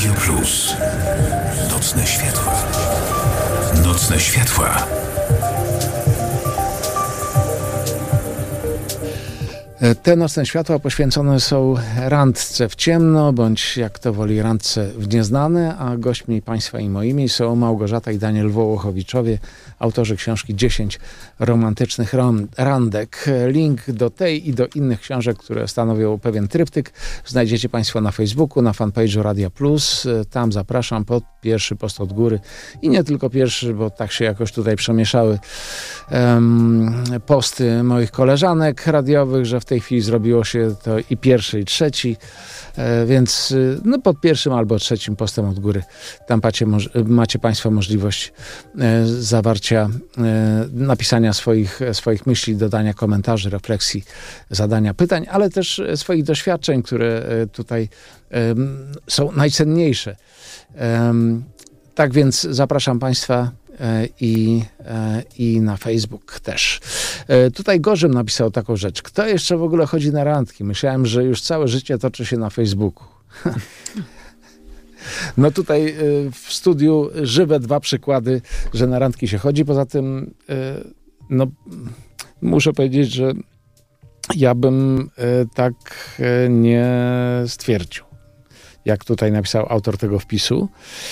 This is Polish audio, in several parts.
Radio Plus. Nocne światła. Nocne światła. Te nocne światła poświęcone są randce w ciemno, bądź jak to woli randce w nieznane, a gośćmi Państwa i moimi są Małgorzata i Daniel Wołochowiczowie, autorzy książki 10 romantycznych randek. Link do tej i do innych książek, które stanowią pewien tryptyk, znajdziecie Państwo na Facebooku, na fanpage'u Radia Plus. Tam zapraszam pod pierwszy post od góry i nie tylko pierwszy, bo tak się jakoś tutaj przemieszały posty moich koleżanek radiowych, że w tej chwili zrobiło się to i pierwszy, i trzeci, więc no pod pierwszym albo trzecim postem od góry tam macie Państwo możliwość zawarcia, napisania swoich myśli, dodania komentarzy, refleksji, zadania pytań, ale też swoich doświadczeń, które tutaj są najcenniejsze. Tak więc zapraszam Państwa i na Facebook też. Tutaj Gorzym napisał taką rzecz. Kto jeszcze w ogóle chodzi na randki? Myślałem, że już całe życie toczy się na Facebooku. No tutaj w studiu żywe dwa przykłady, że na randki się chodzi. Poza tym no, muszę powiedzieć, że ja bym tak nie stwierdził, jak tutaj napisał autor tego wpisu.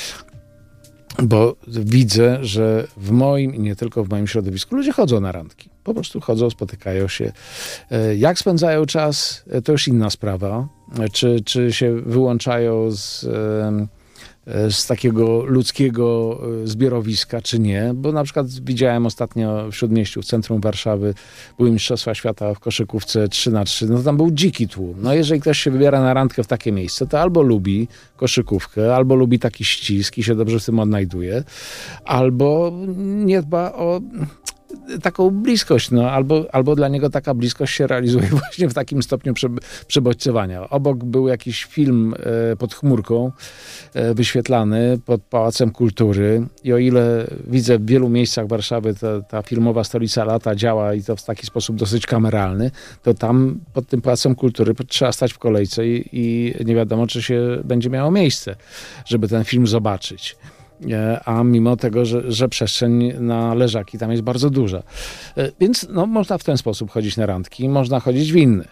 Bo widzę, że w moim i nie tylko w moim środowisku ludzie chodzą na randki. Po prostu chodzą, spotykają się. Jak spędzają czas, to już inna sprawa. Czy się wyłączają z takiego ludzkiego zbiorowiska, czy nie. Bo na przykład widziałem ostatnio w Śródmieściu, w centrum Warszawy, były Mistrzostwa Świata w koszykówce 3x3. No tam był dziki tłum. No jeżeli ktoś się wybiera na randkę w takie miejsce, to albo lubi koszykówkę, albo lubi taki ścisk i się dobrze w tym odnajduje, albo nie dba o taką bliskość, no, albo dla niego taka bliskość się realizuje właśnie w takim stopniu przebodźcowania. Obok był jakiś film pod chmurką wyświetlany pod Pałacem Kultury i o ile widzę w wielu miejscach Warszawy ta filmowa stolica lata działa i to w taki sposób dosyć kameralny, to tam pod tym Pałacem Kultury trzeba stać w kolejce i nie wiadomo, czy się będzie miało miejsce, żeby ten film zobaczyć. A mimo tego, że przestrzeń na leżaki tam jest bardzo duża. Więc no, można w ten sposób chodzić na randki, można chodzić w inny.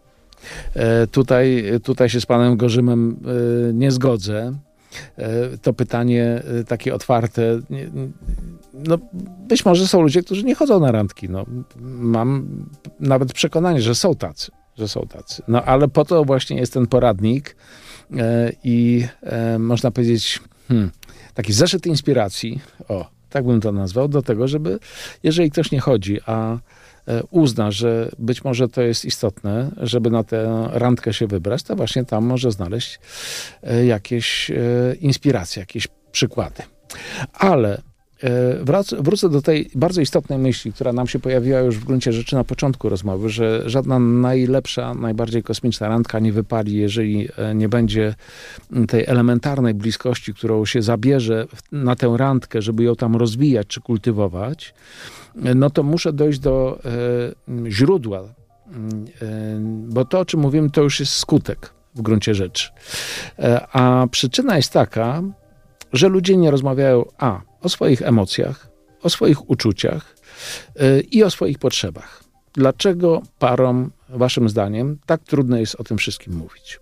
Tutaj się z panem Gorzymem nie zgodzę. To pytanie takie otwarte. No, być może są ludzie, którzy nie chodzą na randki. No, mam nawet przekonanie, że są tacy. No, ale po to właśnie jest ten poradnik i można powiedzieć taki zeszyt inspiracji, tak bym to nazwał, do tego, żeby jeżeli ktoś nie chodzi, a uzna, że być może to jest istotne, żeby na tę randkę się wybrać, to właśnie tam może znaleźć jakieś inspiracje, jakieś przykłady. Ale wrócę do tej bardzo istotnej myśli, która nam się pojawiła już w gruncie rzeczy na początku rozmowy, że żadna najlepsza, najbardziej kosmiczna randka nie wypali, jeżeli nie będzie tej elementarnej bliskości, którą się zabierze na tę randkę, żeby ją tam rozwijać czy kultywować, no to muszę dojść do źródła, bo to, o czym mówimy, to już jest skutek w gruncie rzeczy. A przyczyna jest taka, że ludzie nie rozmawiają o swoich emocjach, o swoich uczuciach i o swoich potrzebach. Dlaczego parom, waszym zdaniem, tak trudno jest o tym wszystkim mówić?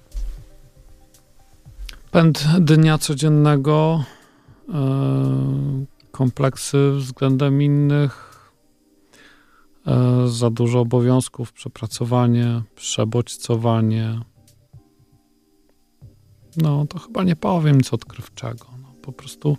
Pęd dnia codziennego, kompleksy względem innych, za dużo obowiązków, przepracowanie, przebodźcowanie. No, to chyba nie powiem nic odkrywczego. No, po prostu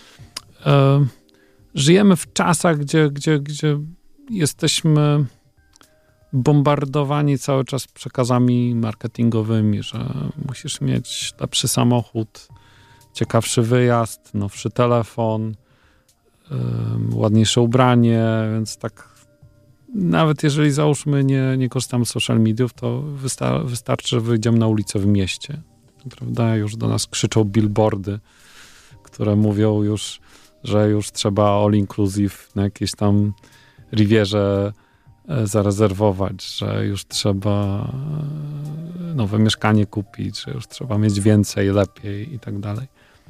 żyjemy w czasach, gdzie jesteśmy bombardowani cały czas przekazami marketingowymi, że musisz mieć lepszy samochód, ciekawszy wyjazd, nowszy telefon, ładniejsze ubranie, więc tak nawet jeżeli załóżmy nie korzystamy z social mediów, to wystarczy, że wyjdziemy na ulicę w mieście. Prawda? Już do nas krzyczą billboardy, które mówią już, że już trzeba all inclusive na jakiejś tam Rivierze zarezerwować, że już trzeba nowe mieszkanie kupić, że już trzeba mieć więcej, lepiej i tak dalej.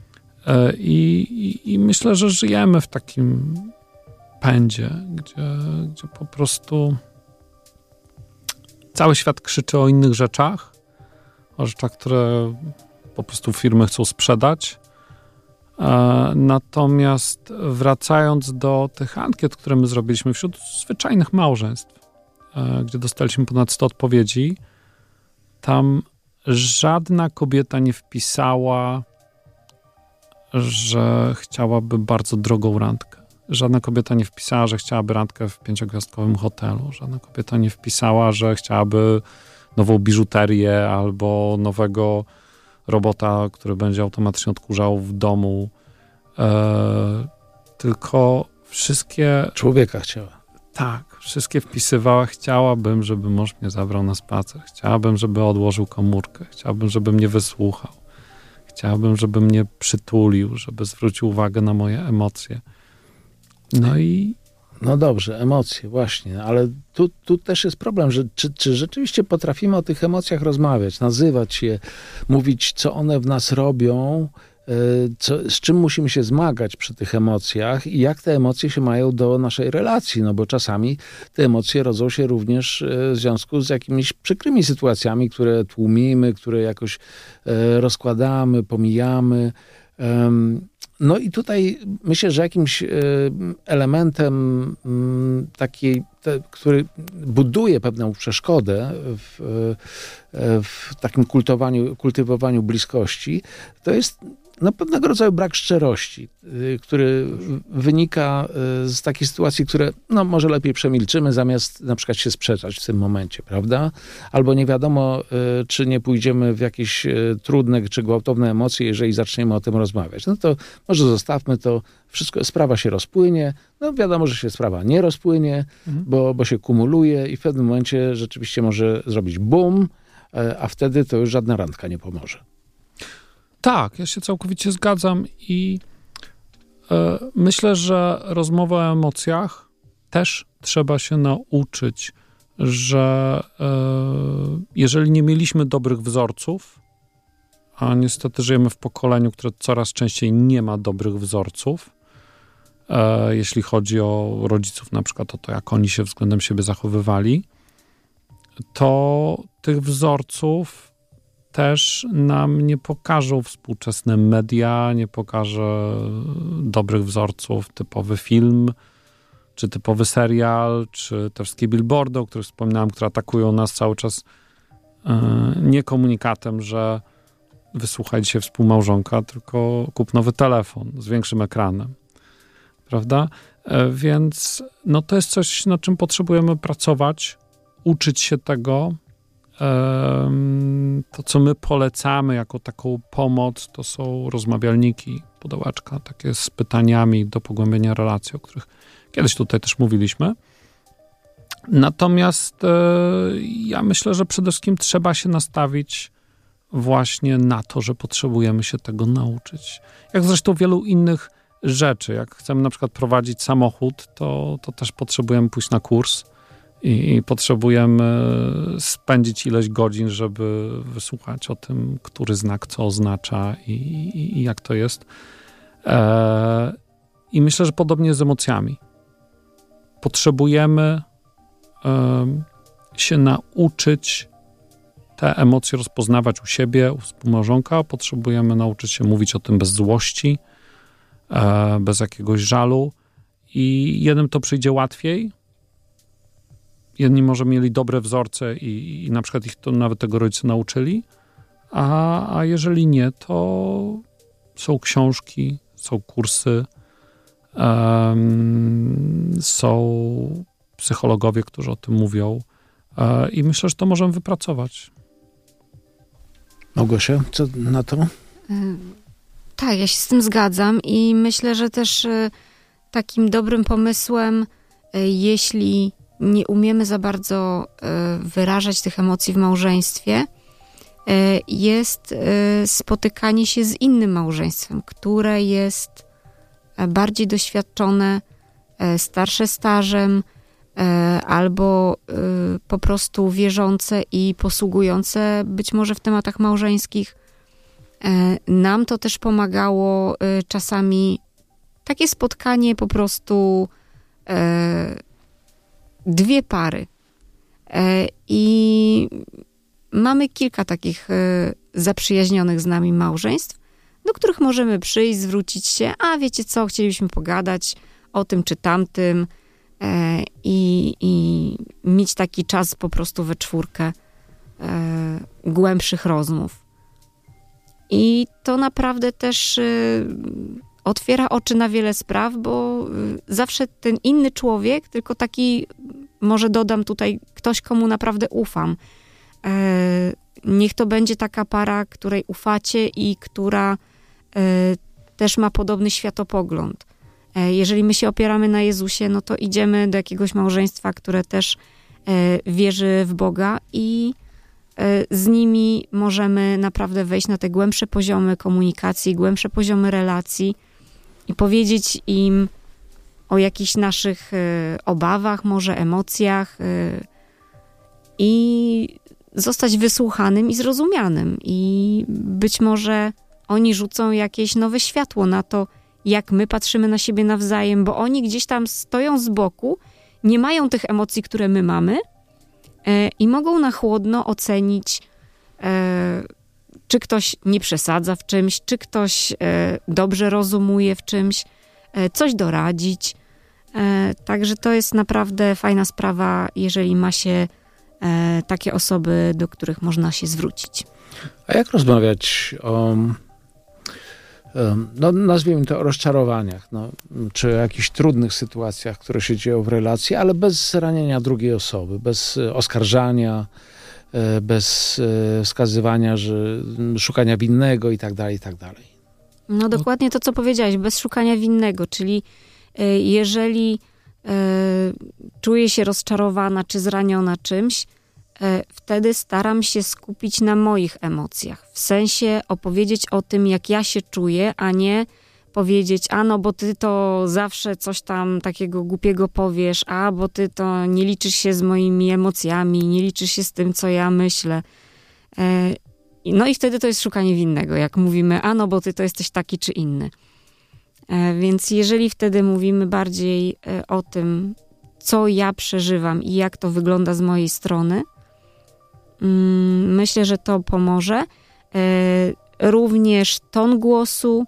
I myślę, że żyjemy w takim pędzie, gdzie po prostu cały świat krzyczy o innych rzeczach, o rzeczach, które po prostu firmy chcą sprzedać. Natomiast wracając do tych ankiet, które my zrobiliśmy wśród zwyczajnych małżeństw, gdzie dostaliśmy ponad 100 odpowiedzi, tam żadna kobieta nie wpisała, że chciałaby bardzo drogą randkę. Żadna kobieta nie wpisała, że chciałaby randkę w 5-gwiazdkowym hotelu. Żadna kobieta nie wpisała, że chciałaby nową biżuterię albo nowego robota, który będzie automatycznie odkurzał w domu. Tylko wszystkie... Człowieka chciała. Tak, wszystkie wpisywała. Chciałabym, żeby mąż mnie zabrał na spacer. Chciałabym, żeby odłożył komórkę. Chciałabym, żeby mnie wysłuchał. Chciałabym, żeby mnie przytulił, żeby zwrócił uwagę na moje emocje. No dobrze, emocje, właśnie, ale tu też jest problem, że czy rzeczywiście potrafimy o tych emocjach rozmawiać, nazywać je, mówić, co one w nas robią, z czym musimy się zmagać przy tych emocjach i jak te emocje się mają do naszej relacji, no bo czasami te emocje rodzą się również w związku z jakimiś przykrymi sytuacjami, które tłumimy, które jakoś rozkładamy, pomijamy. No i tutaj myślę, że jakimś elementem który buduje pewną przeszkodę w takim kultywowaniu bliskości, to jest pewnego rodzaju brak szczerości, który wynika z takiej sytuacji, które może lepiej przemilczymy, zamiast na przykład się sprzeczać w tym momencie, prawda? Albo nie wiadomo, czy nie pójdziemy w jakieś trudne czy gwałtowne emocje, jeżeli zaczniemy o tym rozmawiać. No to może zostawmy to, wszystko, sprawa się rozpłynie. No wiadomo, że się sprawa nie rozpłynie, bo się kumuluje i w pewnym momencie rzeczywiście może zrobić boom, a wtedy to już żadna randka nie pomoże. Tak, ja się całkowicie zgadzam i myślę, że rozmowa o emocjach też trzeba się nauczyć, że jeżeli nie mieliśmy dobrych wzorców, a niestety żyjemy w pokoleniu, które coraz częściej nie ma dobrych wzorców, jeśli chodzi o rodziców, na przykład o to, jak oni się względem siebie zachowywali, to tych wzorców też nam nie pokażą współczesne media, nie pokaże dobrych wzorców, typowy film, czy typowy serial, czy te wszystkie billboardy, o których wspominałem, które atakują nas cały czas nie komunikatem, że wysłuchaj dzisiaj współmałżonka, tylko kup nowy telefon z większym ekranem. Prawda? Więc to jest coś, nad czym potrzebujemy pracować, uczyć się tego. To, co my polecamy jako taką pomoc, to są rozmawialniki, pudełeczka, takie z pytaniami do pogłębienia relacji, o których kiedyś tutaj też mówiliśmy. Natomiast ja myślę, że przede wszystkim trzeba się nastawić właśnie na to, że potrzebujemy się tego nauczyć. Jak zresztą wielu innych rzeczy. Jak chcemy na przykład prowadzić samochód, to też potrzebujemy pójść na kurs i potrzebujemy spędzić ileś godzin, żeby wysłuchać o tym, który znak co oznacza i jak to jest. I myślę, że podobnie z emocjami. Potrzebujemy się nauczyć te emocje rozpoznawać u siebie, u współmałżonka. Potrzebujemy nauczyć się mówić o tym bez złości, bez jakiegoś żalu. I jednym to przyjdzie łatwiej. Jedni może mieli dobre wzorce i na przykład ich to nawet tego rodzice nauczyli, a jeżeli nie, to są książki, są kursy, są psychologowie, którzy o tym mówią i myślę, że to możemy wypracować. Małgosia, co na to? Tak, ja się z tym zgadzam i myślę, że też takim dobrym pomysłem, jeśli nie umiemy za bardzo wyrażać tych emocji w małżeństwie, jest spotykanie się z innym małżeństwem, które jest bardziej doświadczone, starsze stażem, albo po prostu wierzące i posługujące być może w tematach małżeńskich. Nam to też pomagało czasami takie spotkanie po prostu dwie pary. I mamy kilka takich zaprzyjaźnionych z nami małżeństw, do których możemy przyjść, zwrócić się, a wiecie co, chcielibyśmy pogadać o tym czy tamtym i mieć taki czas po prostu we czwórkę głębszych rozmów. I to naprawdę też otwiera oczy na wiele spraw, bo zawsze ten inny człowiek, tylko taki, może dodam tutaj, ktoś, komu naprawdę ufam. Niech to będzie taka para, której ufacie i która też ma podobny światopogląd. Jeżeli my się opieramy na Jezusie, no to idziemy do jakiegoś małżeństwa, które też wierzy w Boga i z nimi możemy naprawdę wejść na te głębsze poziomy komunikacji, głębsze poziomy relacji i powiedzieć im o jakichś naszych obawach, może emocjach i zostać wysłuchanym i zrozumianym. I być może oni rzucą jakieś nowe światło na to, jak my patrzymy na siebie nawzajem, bo oni gdzieś tam stoją z boku, nie mają tych emocji, które my mamy i mogą na chłodno ocenić, czy ktoś nie przesadza w czymś, czy ktoś dobrze rozumuje w czymś, coś doradzić. Także to jest naprawdę fajna sprawa, jeżeli ma się takie osoby, do których można się zwrócić. A jak rozmawiać o, no nazwijmy to, o rozczarowaniach, no, czy jakichś trudnych sytuacjach, które się dzieją w relacji, ale bez ranienia drugiej osoby, bez oskarżania, bez wskazywania, że szukania winnego i tak dalej, i tak dalej. No dokładnie to, co powiedziałeś, bez szukania winnego, czyli jeżeli czuję się rozczarowana czy zraniona czymś, wtedy staram się skupić na moich emocjach. W sensie opowiedzieć o tym, jak ja się czuję, a nie powiedzieć, a no bo ty to zawsze coś tam takiego głupiego powiesz, a bo ty to nie liczysz się z moimi emocjami, nie liczysz się z tym, co ja myślę. No i wtedy to jest szukanie winnego, jak mówimy, a no bo ty to jesteś taki czy inny. Więc jeżeli wtedy mówimy bardziej o tym, co ja przeżywam i jak to wygląda z mojej strony, myślę, że to pomoże. Również ton głosu,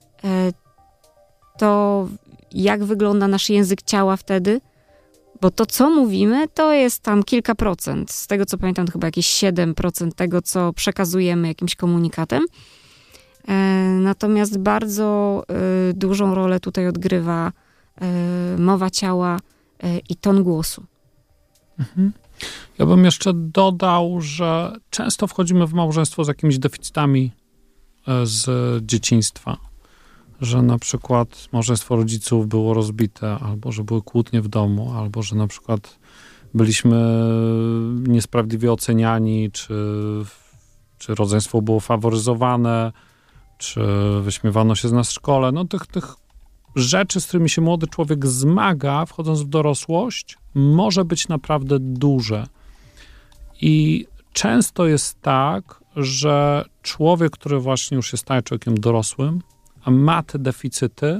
to jak wygląda nasz język ciała wtedy, bo to, co mówimy, to jest tam kilka procent. Z tego, co pamiętam, to chyba jakieś 7% tego, co przekazujemy jakimś komunikatem. Natomiast bardzo dużą rolę tutaj odgrywa mowa ciała i ton głosu. Mhm. Ja bym jeszcze dodał, że często wchodzimy w małżeństwo z jakimiś deficytami z dzieciństwa. Że na przykład małżeństwo rodziców było rozbite, albo że były kłótnie w domu, albo że na przykład byliśmy niesprawiedliwie oceniani, czy rodzeństwo było faworyzowane, czy wyśmiewano się z nas w szkole. No tych rzeczy, z którymi się młody człowiek zmaga, wchodząc w dorosłość, może być naprawdę duże. I często jest tak, że człowiek, który właśnie już się staje człowiekiem dorosłym, a ma te deficyty,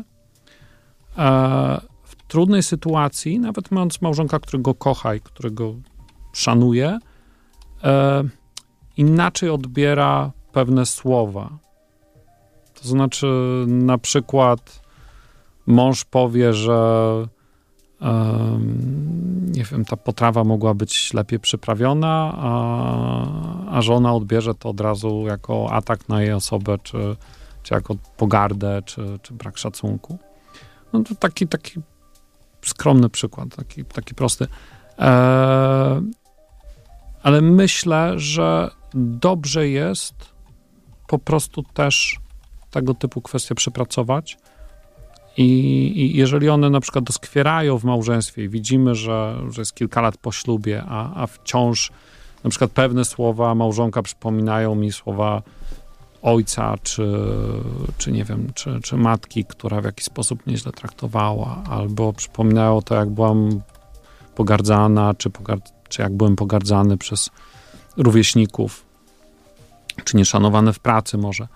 w trudnej sytuacji, nawet mając małżonka, którego kocha i którego szanuje, inaczej odbiera pewne słowa. To znaczy, na przykład mąż powie, że nie wiem, ta potrawa mogła być lepiej przyprawiona, a żona odbierze to od razu jako atak na jej osobę, czy jako pogardę, czy brak szacunku. No to taki skromny przykład, taki prosty. Ale myślę, że dobrze jest po prostu też tego typu kwestie przepracować i jeżeli one na przykład doskwierają w małżeństwie i widzimy, że jest kilka lat po ślubie, a wciąż na przykład pewne słowa małżonka przypominają mi słowa ojca, czy nie wiem, czy matki, która w jakiś sposób mnie źle traktowała, albo przypominało to, jak byłam pogardzana, czy jak byłem pogardzany przez rówieśników, czy nieszanowany w pracy może,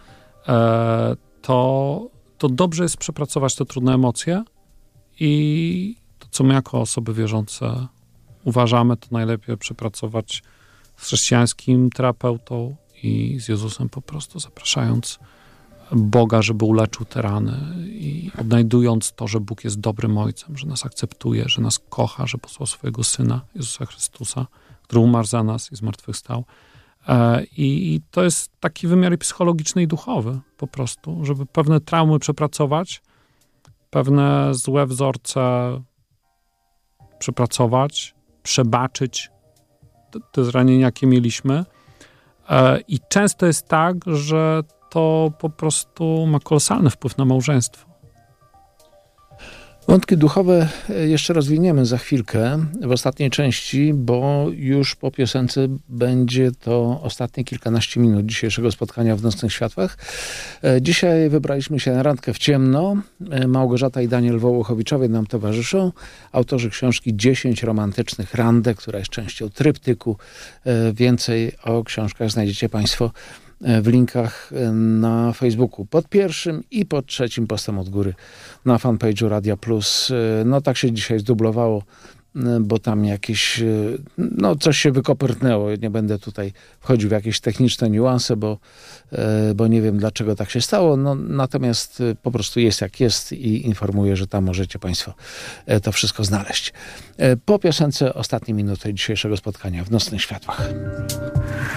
to dobrze jest przepracować te trudne emocje i to, co my jako osoby wierzące uważamy, to najlepiej przepracować z chrześcijańskim terapeutą i z Jezusem, po prostu zapraszając Boga, żeby uleczył te rany i odnajdując to, że Bóg jest dobrym Ojcem, że nas akceptuje, że nas kocha, że posłał swojego Syna, Jezusa Chrystusa, który umarł za nas i zmartwychwstał. I to jest taki wymiar psychologiczny i duchowy po prostu, żeby pewne traumy przepracować, pewne złe wzorce przepracować, przebaczyć te zranienia, jakie mieliśmy. I często jest tak, że to po prostu ma kolosalny wpływ na małżeństwo. Wątki duchowe jeszcze rozwiniemy za chwilkę w ostatniej części, bo już po piosence będzie to ostatnie kilkanaście minut dzisiejszego spotkania w Nocnych Światłach. Dzisiaj wybraliśmy się na randkę w ciemno. Małgorzata i Daniel Wołochowiczowie nam towarzyszą. Autorzy książki 10 romantycznych randek, która jest częścią tryptyku. Więcej o książkach znajdziecie Państwo w linkach na Facebooku pod pierwszym i pod trzecim postem od góry na fanpage'u Radia Plus. No tak się dzisiaj zdublowało, bo tam jakieś, no coś się wykopyrtnęło. Nie będę tutaj wchodził w jakieś techniczne niuanse, bo nie wiem, dlaczego tak się stało. No, natomiast po prostu jest jak jest i informuję, że tam możecie Państwo to wszystko znaleźć. Po piosence ostatniej minuty dzisiejszego spotkania w Nocnych Światłach.